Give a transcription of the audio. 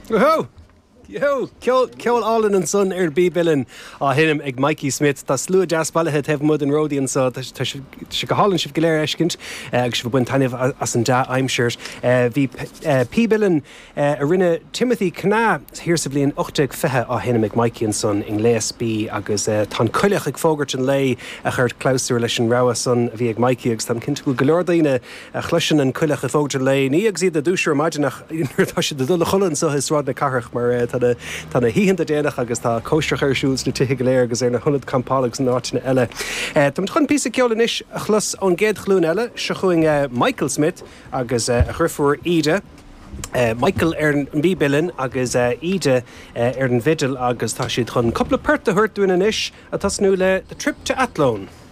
Oh! Yo, Ceol Allen and son bí bilin á hinnim ag Mikey Smith Tá slú jazz bailthe teh mud an Rodian so se go hálann sibh go léir eiscint agus sibh buin tainmh as an da aimseart. Bhí P bilin a rinne Timothy Cná hir sa blion 8 fethe á hinnim ag Mikey and son in léas bí agus tá chuileach ag fógart an lei a chuirt Clúsar leis an rá son a bhí ag Mikey agus tam cinnte go golóir daoine a chluisin an chuileach a fógart an lei ní ag siad a dúisiir maidineach tá si do dul cholann so his rád na carach mar tá na híhann déanach agus tá cóisteach ar siúils na tuigh léir agus ar na 100 campálagus na áitina eile. Tá chun pí ceolann is a chlas an géad chlún eile se chuing Michael Smith agus a chrufuair Ide. Michael ar an bí bilin agus Ide ar an vidal agus tá siad chun coppla perta thuirt dúin inis a tasnú le the trip to Athlone.